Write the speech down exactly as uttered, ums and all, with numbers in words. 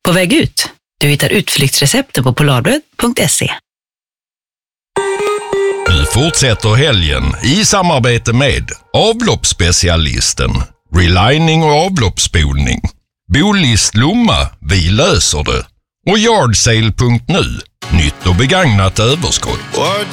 På väg ut. Du hittar utflyktsrecepten på polarbröd punkt se. Nu fortsätter helgen i samarbete med avloppsspecialisten, relining och avloppsspolning, Bolist Lomma, vi löser det, och yardsale punkt nu, nytt och begagnat överskott.